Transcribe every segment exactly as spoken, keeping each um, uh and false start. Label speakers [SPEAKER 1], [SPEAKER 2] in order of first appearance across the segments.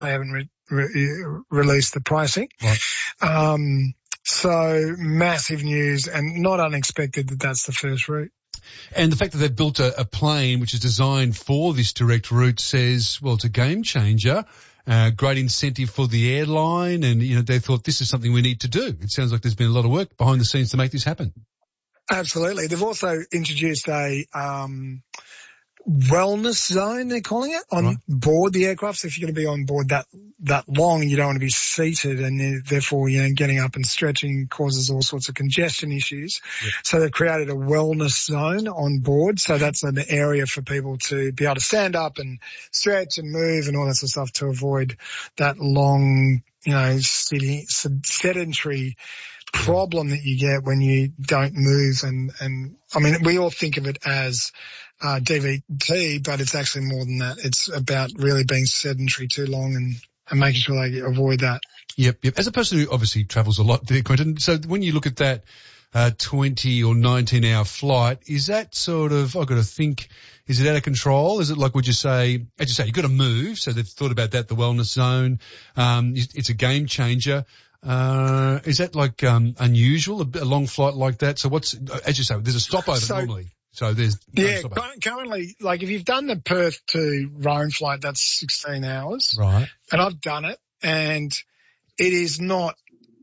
[SPEAKER 1] they haven't re- re- released the pricing.
[SPEAKER 2] Right.
[SPEAKER 1] Um, so massive news and not unexpected that that's the first route.
[SPEAKER 2] And the fact that they've built a, a plane which is designed for this direct route says, well, it's a game changer, uh, great incentive for the airline, and, you know, they thought this is something we need to do. It sounds like there's been a lot of work behind the scenes to make this happen.
[SPEAKER 1] Absolutely. They've also introduced a um, wellness zone, they're calling it, on
[SPEAKER 2] right.
[SPEAKER 1] board the aircraft. So if you're going to be on board that that long, you don't want to be seated, and therefore, you know, getting up and stretching causes all sorts of congestion issues.
[SPEAKER 2] Yep.
[SPEAKER 1] So they've created a wellness zone on board. So that's an area for people to be able to stand up and stretch and move and all that sort of stuff to avoid that long, you know, sitting, sedentary problem that you get when you don't move. And, and I mean, we all think of it as uh, D V T, but it's actually more than that. It's about really being sedentary too long and, and making sure they avoid that.
[SPEAKER 2] Yep, yep. As a person who obviously travels a lot there, Quentin, so when you look at that uh, twenty or nineteen hour flight, is that sort of, I've got to think, is it out of control? Is it like, would you say, as you say, you've got to move, so they've thought about that, the wellness zone. Um, it's a game changer. Uh, is that like, um, unusual, a, a long flight like that? So what's, as you say, there's a stopover
[SPEAKER 1] So,
[SPEAKER 2] normally. So there's, no
[SPEAKER 1] yeah,
[SPEAKER 2] stopover.
[SPEAKER 1] currently, like if you've done the Perth to Rome flight, that's sixteen hours.
[SPEAKER 2] Right.
[SPEAKER 1] And I've done it, and it is not,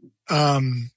[SPEAKER 1] um,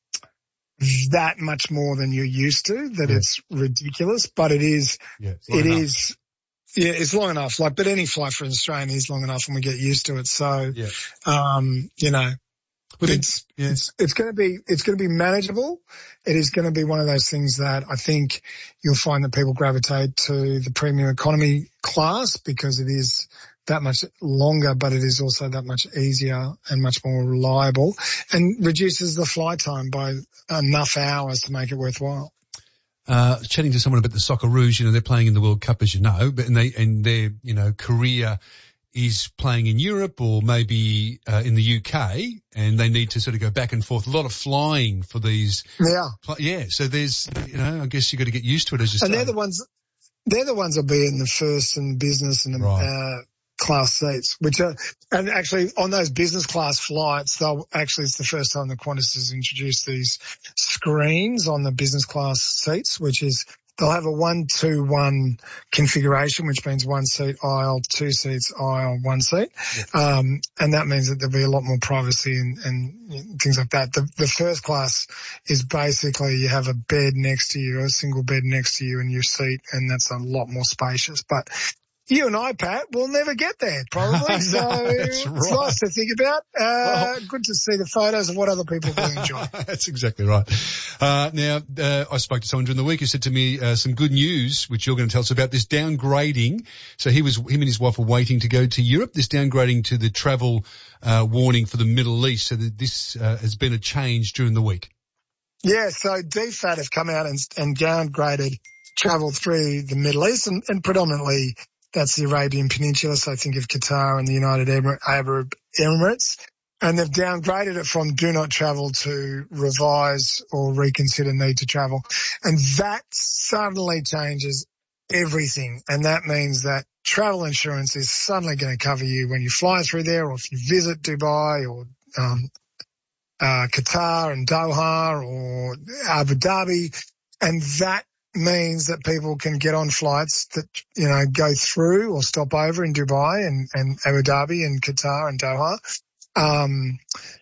[SPEAKER 1] that much more than you're used to, that
[SPEAKER 2] yeah.
[SPEAKER 1] it's ridiculous, but it is,
[SPEAKER 2] yeah,
[SPEAKER 1] it
[SPEAKER 2] enough.
[SPEAKER 1] is, yeah, it's long enough. Like, but any flight for an Australian is long enough and we get used to it. So,
[SPEAKER 2] yeah.
[SPEAKER 1] um, you know,
[SPEAKER 2] But
[SPEAKER 1] it's,
[SPEAKER 2] yeah.
[SPEAKER 1] it's, it's going to be, it's going to be manageable. It is going to be one of those things that I think you'll find that people gravitate to the premium economy class because it is that much longer, but it is also that much easier and much more reliable and reduces the flight time by enough hours to make it worthwhile.
[SPEAKER 2] Uh, chatting to someone about the Socceroos, you know, they're playing in the World Cup, as you know, but and they, and their, you know, career is playing in Europe or maybe uh, in the U K, and they need to sort of go back and forth. A lot of flying for these.
[SPEAKER 1] Yeah.
[SPEAKER 2] Yeah. So there's, you know, I guess you've got to get used to it, as you say.
[SPEAKER 1] And they're the ones, they're the ones that'll be in the first and business and the,
[SPEAKER 2] right.
[SPEAKER 1] uh, class seats, which are, and actually on those business class flights, they'll actually, it's the first time that Qantas has introduced these screens on the business class seats, which is, they'll have a one two one configuration, which means one seat aisle, two seats aisle, one seat. Yeah. Um, and that means that there'll be a lot more privacy and, and things like that. The, the first class is basically you have a bed next to you, a single bed next to you in your seat, and that's a lot more spacious. But you and I, Pat, will never get there, probably. So it's
[SPEAKER 2] right.
[SPEAKER 1] nice to think about. Uh, well, good to see the photos of what other people will enjoy.
[SPEAKER 2] That's exactly right. Uh, now, uh, I spoke to someone during the week who said to me uh, some good news, which you're going to tell us about, this downgrading. So he was, him and his wife were waiting to go to Europe, this downgrading to the travel uh, warning for the Middle East. So that this uh, has been a change during the week.
[SPEAKER 1] Yeah, so D F A T have come out and, and downgraded travel through the Middle East and, and predominantly that's the Arabian Peninsula, so think of Qatar and the United Arab Emirates. And they've downgraded it from do not travel to revise or reconsider need to travel. And that suddenly changes everything. And that means that travel insurance is suddenly going to cover you when you fly through there or if you visit Dubai or um, uh, Qatar and Doha or Abu Dhabi. And that means that people can get on flights that, you know, go through or stop over in Dubai and, and Abu Dhabi and Qatar and Doha, um,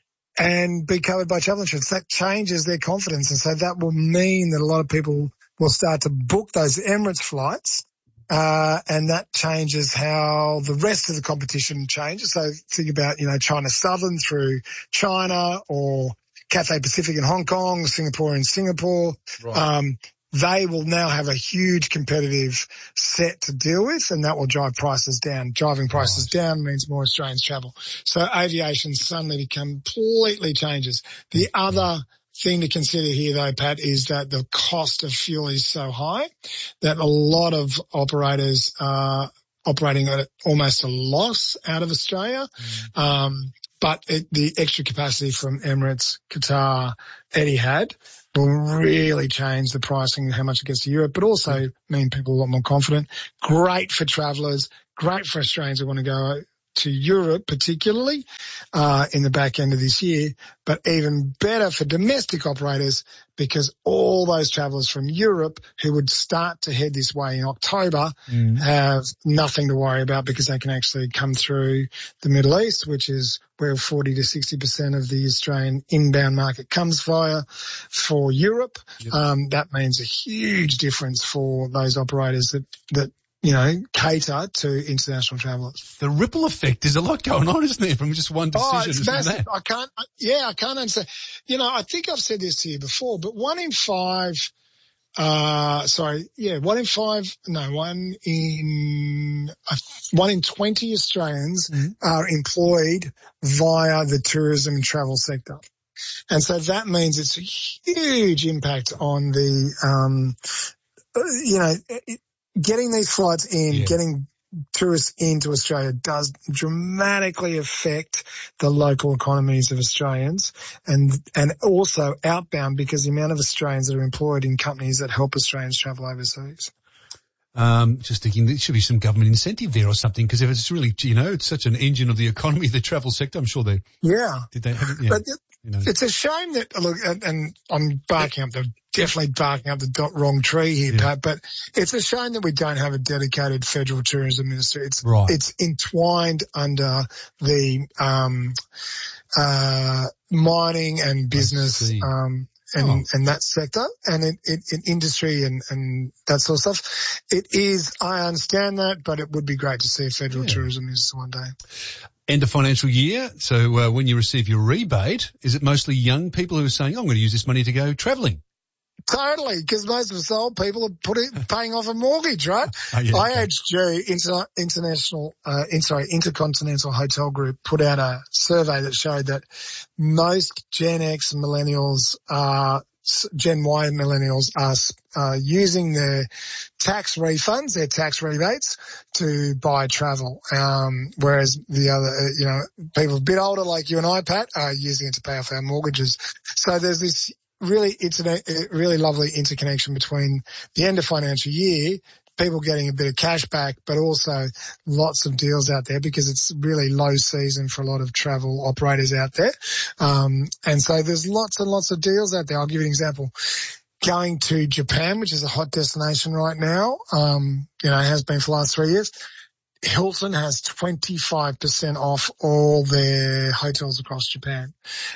[SPEAKER 1] and be covered by travel insurance. That changes their confidence. And so that will mean that a lot of people will start to book those Emirates flights, uh, and that changes how the rest of the competition changes. So think about, you know, China Southern through China or Cathay Pacific in Hong Kong, Singapore in Singapore.
[SPEAKER 2] Right.
[SPEAKER 1] Um, They will now have a huge competitive set to deal with, and that will drive prices down. Driving prices right. down means more Australians travel. So aviation suddenly completely changes. The other thing to consider here, though, Pat, is that the cost of fuel is so high that a lot of operators are operating at almost a loss out of Australia. Mm. Um, but it, the extra capacity from Emirates, Qatar, Etihad will really change the pricing and how much it gets to Europe, but also mean people are a lot more confident. Great for travellers, great for Australians who want to go to Europe particularly uh, in the back end of this year, but even better for domestic operators because all those travellers from Europe who would start to head this way in October mm. have nothing to worry about because they can actually come through the Middle East, which is where forty to sixty percent of the Australian inbound market comes via for Europe. Yep. Um, that means a huge difference for those operators that, that you know, cater to international travellers.
[SPEAKER 2] The ripple effect, there's a lot going on, isn't there, from just one decision?
[SPEAKER 1] Oh, it's massive.
[SPEAKER 2] That?
[SPEAKER 1] I can't, yeah, I can't understand. You know, I think I've said this to you before, but one in five, uh, sorry, yeah, one in five, no, one in, uh, one in twenty Australians mm-hmm. are employed via the tourism and travel sector. And so that means it's a huge impact on the, um, you know, it, getting these flights in, yeah. getting tourists into Australia does dramatically affect the local economies of Australians and and also outbound because the amount of Australians that are employed in companies that help Australians travel overseas.
[SPEAKER 2] Um, just thinking there should be some government incentive there or something because if it's really, you know, it's such an engine of the economy, the travel sector, I'm sure they...
[SPEAKER 1] Yeah.
[SPEAKER 2] Did they have it? Yeah.
[SPEAKER 1] But it, you know. It's a shame that, look, and, and I'm barking up the, definitely barking up the dot wrong tree here, yeah. Pat, but it's a shame that we don't have a dedicated federal tourism minister. It's,
[SPEAKER 2] right.
[SPEAKER 1] it's entwined under the, um, uh, mining and business, um, and, oh. and that sector and in, in, in industry and, and that sort of stuff. It is, I understand that, but it would be great to see a federal yeah. tourism minister one day.
[SPEAKER 2] End of financial year. So uh, when you receive your rebate, is it mostly young people who are saying, oh, I'm going to use this money to go travelling?
[SPEAKER 1] Totally, because most of us old people are putting, paying off a mortgage, right?
[SPEAKER 2] Oh, yeah,
[SPEAKER 1] I H G, Inter, International, uh, in, sorry, Intercontinental Hotel Group put out a survey that showed that most Gen X millennials are, Gen Y millennials are uh, using their tax refunds, their tax rebates to buy travel. Um, whereas the other, uh, you know, people a bit older like you and I, Pat, are using it to pay off our mortgages. So there's this really, it's a really lovely interconnection between the end of financial year, people getting a bit of cash back, but also lots of deals out there because it's really low season for a lot of travel operators out there. Um, and so there's lots and lots of deals out there. I'll give you an example. Going to Japan, which is a hot destination right now, um, you know, has been for the last three years. Hilton has twenty-five percent off all their hotels across Japan.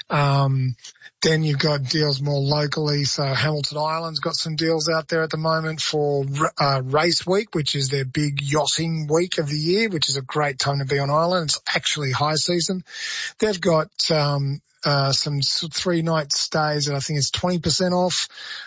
[SPEAKER 1] Um, then you've got deals more locally. So Hamilton Island's got some deals out there at the moment for uh, Race Week, which is their big yachting week of the year, which is a great time to be on island. It's actually high season. They've got um uh some three night stays that I think is twenty percent off.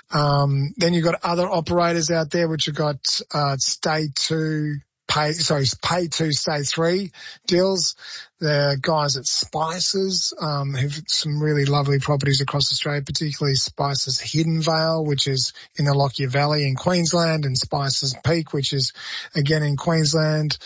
[SPEAKER 1] Um then you've got other operators out there which have got uh stay two Pay, sorry, pay two, stay three deals. The guys at Spices, um, have some really lovely properties across Australia, particularly Spices Hidden Vale, which is in the Lockyer Valley in Queensland, and Spices Peak, which is again in Queensland.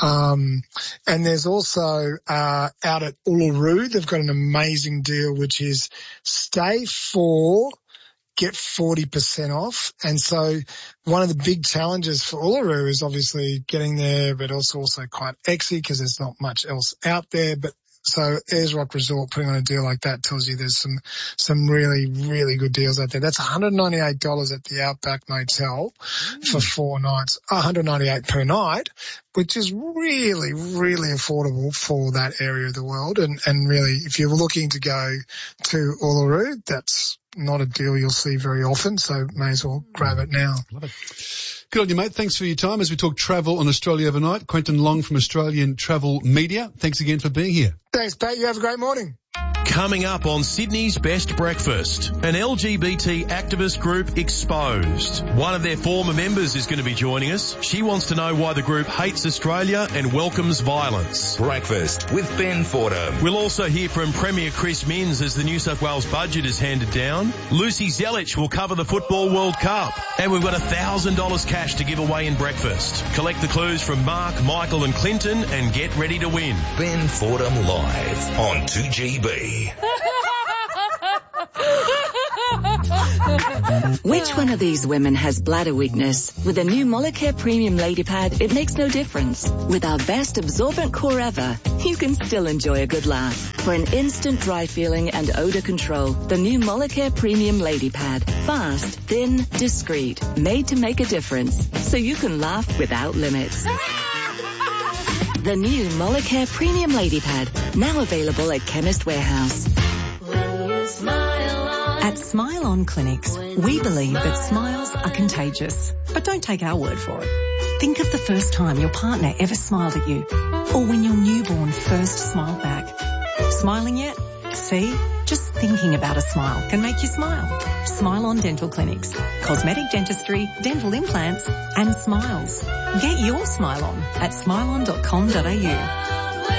[SPEAKER 1] Um, and there's also, uh, out at Uluru, they've got an amazing deal, which is stay for, get forty percent off. And so one of the big challenges for Uluru is obviously getting there, but also also quite exy because there's not much else out there. But so Ayers Rock Resort putting on a deal like that tells you there's some, some really, really good deals out there. That's one hundred ninety-eight dollars at the Outback Motel mm. for four nights, one hundred ninety-eight dollars per night, which is really, really affordable for that area of the world. And, and really, if you're looking to go to Uluru, that's not a deal you'll see very often, so may as well grab it now.
[SPEAKER 2] Love it. Good on you, mate. Thanks for your time as we talk travel on Australia Overnight. Quentin Long from Australian Travel Media. Thanks again for being here.
[SPEAKER 1] Thanks, Pat. You have a great morning.
[SPEAKER 3] Coming up on Sydney's Best Breakfast, an L G B T activist group exposed. One of their former members is going to be joining us. She wants to know why the group hates Australia and welcomes violence.
[SPEAKER 4] Breakfast with Ben Fordham.
[SPEAKER 3] We'll also hear from Premier Chris Minns as the New South Wales budget is handed down. Lucy Zelich will cover the Football World Cup. And we've got one thousand dollars cash to give away in breakfast. Collect the clues from Mark, Michael and Clinton and get ready to win.
[SPEAKER 4] Ben Fordham live on two G B.
[SPEAKER 5] Which one of these women has bladder weakness? With the new Molicare Premium Lady Pad, it makes no difference. With our best absorbent core ever, you can still enjoy a good laugh. For an instant dry feeling and odor control, the new Molicare Premium Lady Pad. Fast, thin, discreet, made to make a difference, so you can laugh without limits. The new Molicare Premium Lady Pad, now available at Chemist Warehouse.
[SPEAKER 6] At Smile On Clinics, we believe that smiles are contagious. But don't take our word for it. Think of the first time your partner ever smiled at you, or when your newborn first smiled back. Smiling yet? See? Just thinking about a smile can make you smile. Smile On Dental Clinics. Cosmetic dentistry, dental implants, and smiles. Get your smile on at smile on dot com dot a u.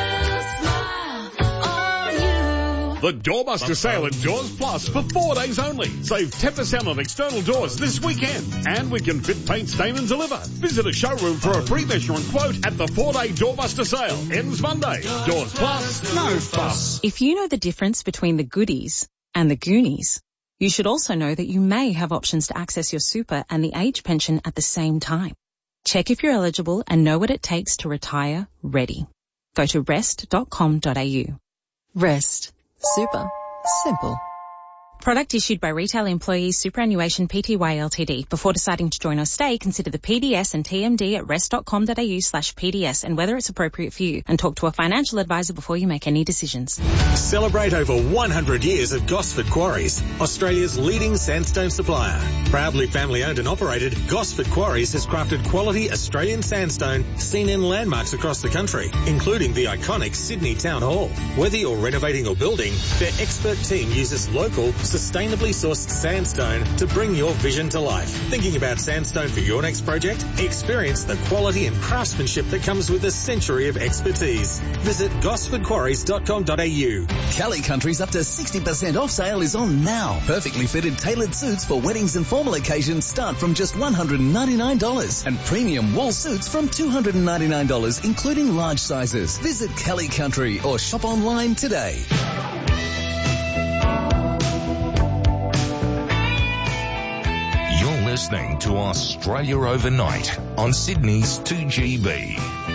[SPEAKER 7] The Doorbuster sale at Doors Plus for four days only. Save ten percent on external doors this weekend. And we can fit, paint, stain and deliver. Visit a showroom for a free measurement quote at the four-day Doorbuster sale. Ends Monday. Doors Plus, no fuss.
[SPEAKER 8] If you know the difference between the goodies and the Goonies, you should also know that you may have options to access your super and the age pension at the same time. Check if you're eligible and know what it takes to retire ready. Go to rest dot com dot a u. Rest. Super. Simple. Product issued by Retail Employees Superannuation Pty Ltd. Before deciding to join or stay, consider the P D S and T M D at rest dot com dot a u slash P D S and whether it's appropriate for you, and talk to a financial advisor before you make any decisions.
[SPEAKER 9] Celebrate over one hundred years of Gosford Quarries, Australia's leading sandstone supplier. Proudly family owned and operated, Gosford Quarries has crafted quality Australian sandstone seen in landmarks across the country, including the iconic Sydney Town Hall. Whether you're renovating or building, their expert team uses local, sustainably sourced sandstone to bring your vision to life. Thinking about sandstone for your next project? Experience the quality and craftsmanship that comes with a century of expertise. Visit gosford quarries dot com dot a u.
[SPEAKER 10] Kelly Country's up to sixty percent off sale is on now. Perfectly fitted tailored suits for weddings and formal occasions start from just one hundred ninety-nine dollars, and premium wool suits from two hundred ninety-nine dollars, including large sizes. Visit Kelly Country or shop online today.
[SPEAKER 4] Listening to Australia Overnight on Sydney's two G B.